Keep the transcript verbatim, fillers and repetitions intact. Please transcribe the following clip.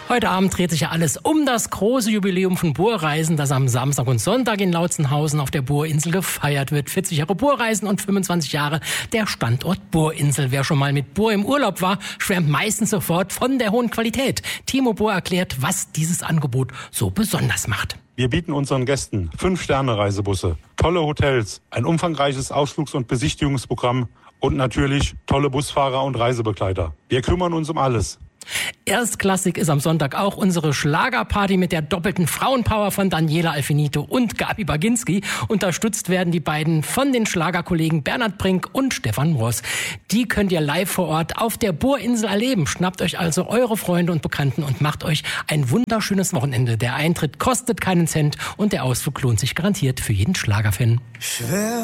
Heute Abend dreht sich ja alles um das große Jubiläum von Burreisen, das am Samstag und Sonntag in Lautzenhausen auf der Burinsel gefeiert wird. vierzig Jahre Burreisen und fünfundzwanzig Jahre der Standort Burinsel. Wer schon mal mit Bur im Urlaub war, schwärmt meistens sofort von der hohen Qualität. Timo Bur erklärt, was dieses Angebot so besonders macht. Wir bieten unseren Gästen Fünf-Sterne-Reisebusse, tolle Hotels, ein umfangreiches Ausflugs- und Besichtigungsprogramm und natürlich tolle Busfahrer und Reisebegleiter. Wir kümmern uns um alles. Erstklassig ist am Sonntag auch unsere Schlagerparty mit der doppelten Frauenpower von Daniela Alfinito und Gabi Baginski. Unterstützt werden die beiden von den Schlagerkollegen Bernhard Brink und Stefan Ross. Die könnt ihr live vor Ort auf der Burinsel erleben. Schnappt euch also eure Freunde und Bekannten und macht euch ein wunderschönes Wochenende. Der Eintritt kostet keinen Cent und der Ausflug lohnt sich garantiert für jeden Schlagerfan. Schwer